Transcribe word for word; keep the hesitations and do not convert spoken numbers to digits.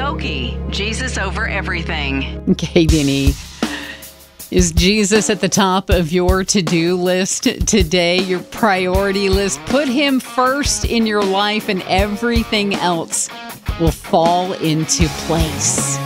Koki, Jesus over everything. Okay, Vinny. Is Jesus at the top of your to-do list today, your priority list? Put him first in your life and everything else will fall into place.